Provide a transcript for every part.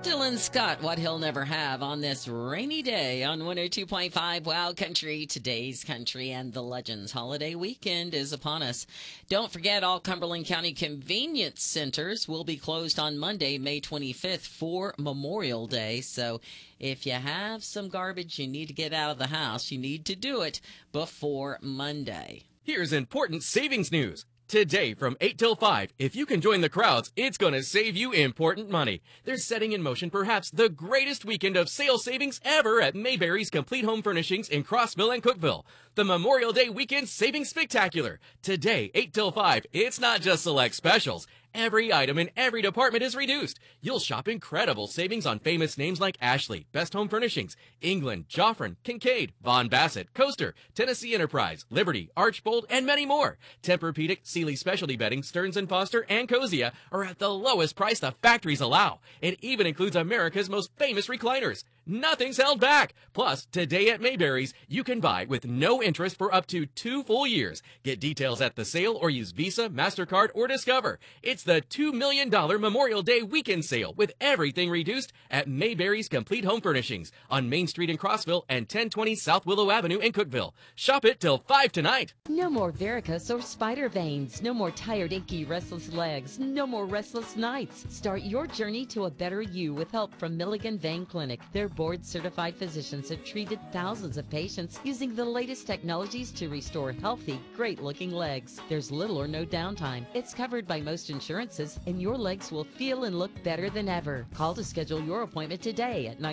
Dylan Scott, What He'll Never Have on this rainy day on 102.5 Wow Country. Today's country and the Legends holiday weekend is upon us. Don't forget, all Cumberland County convenience centers will be closed on Monday, May 25th for Memorial Day. So if you have some garbage you need to get out of the house, you need to do it before Monday. Here's important savings news. Today from 8 till 5, if you can join the crowds, it's going to save you important money. They're setting in motion perhaps the greatest weekend of sales savings ever at Mayberry's Complete Home Furnishings in Crossville and Cookeville. The Memorial Day Weekend Savings Spectacular. Today, 8 till 5, it's not just select specials. Every item in every department is reduced. You'll shop incredible savings on famous names like Ashley, Best Home Furnishings, England, Joffrin, Kincaid, Von Bassett, Coaster, Tennessee Enterprise, Liberty, Archbold, and many more. Tempur-Pedic, Sealy Specialty Bedding, Stearns & Foster, and Cosia are at the lowest price the factories allow. It even includes America's most famous recliners. Nothing's held back. Plus, today at Mayberry's, you can buy with no interest for up to 2 full years. Get details at the sale or use Visa, MasterCard, or Discover. It's the $2 million Memorial Day weekend sale with everything reduced at Mayberry's Complete Home Furnishings on Main Street in Crossville and 1020 South Willow Avenue in Cookeville. Shop it till 5 tonight. No more varicose or spider veins. No more tired, achy, restless legs. No more restless nights. Start your journey to a better you with help from Milligan Vein Clinic. Their board-certified physicians have treated thousands of patients using the latest technologies to restore healthy, great-looking legs. There's little or no downtime. It's covered by most insurances, and your legs will feel and look better than ever. Call to schedule your appointment today at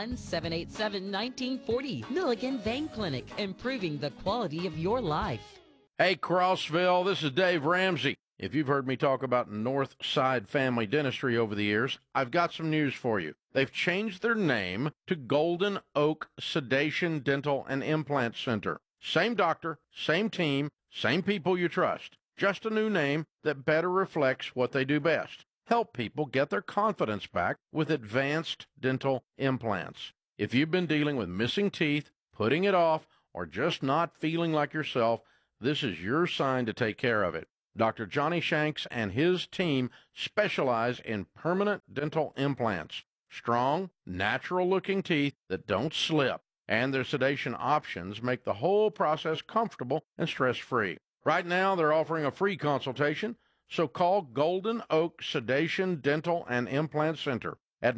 931-787-1940. Milligan Vein Clinic, improving the quality of your life. Hey, Crossville, this is Dave Ramsey. If you've heard me talk about Northside Family Dentistry over the years, I've got some news for you. They've changed their name to Golden Oak Sedation Dental and Implant Center. Same doctor, same team, same people you trust. Just a new name that better reflects what they do best. Help people get their confidence back with advanced dental implants. If you've been dealing with missing teeth, putting it off, or just not feeling like yourself, this is your sign to take care of it. Dr. Johnny Shanks and his team specialize in permanent dental implants. Strong, natural-looking teeth that don't slip. And their sedation options make the whole process comfortable and stress-free. Right now, they're offering a free consultation, so call Golden Oak Sedation Dental and Implant Center at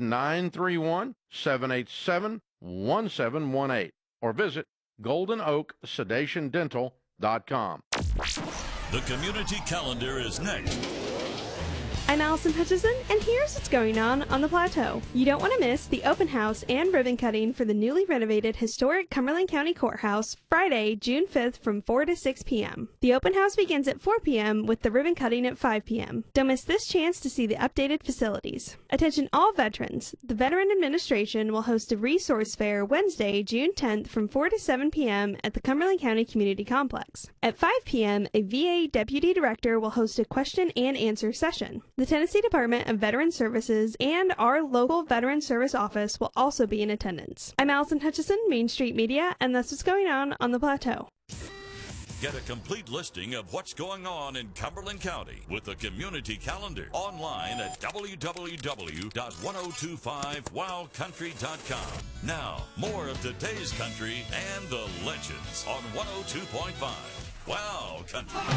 931-787-1718 or visit goldenoaksedationdental.com. The community calendar is next. I'm Allison Hutchison, and here's what's going on the Plateau. You don't want to miss the open house and ribbon cutting for the newly renovated historic Cumberland County Courthouse Friday, June 5th from 4 to 6 p.m. The open house begins at 4 p.m. with the ribbon cutting at 5 p.m. Don't miss this chance to see the updated facilities. Attention all veterans. The Veteran Administration will host a resource fair Wednesday, June 10th from 4 to 7 p.m. at the Cumberland County Community Complex. At 5 p.m., a VA Deputy Director will host a question and answer session. The Tennessee Department of Veteran Services and our local Veteran Service Office will also be in attendance. I'm Allison Hutchison, Main Street Media, and that's what's going on the Plateau. Get a complete listing of what's going on in Cumberland County with the community calendar online at www.1025wowcountry.com. Now, more of today's country and the legends on 102.5 Wow Country.